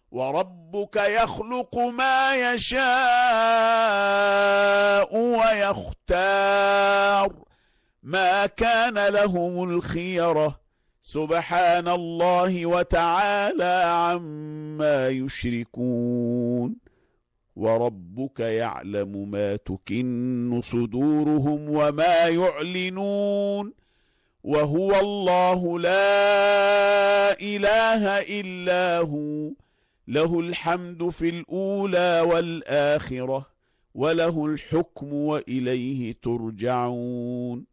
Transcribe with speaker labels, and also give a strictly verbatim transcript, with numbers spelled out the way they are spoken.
Speaker 1: وربك يخلق ما يشاء ويختار ما كان لهم الخيرة سبحان الله وتعالى عما يشركون وربك يعلم ما تكن صدورهم وما يعلنون وهو الله لا إله إلا هو له الحمد في الأولى والآخرة وله الحكم وإليه ترجعون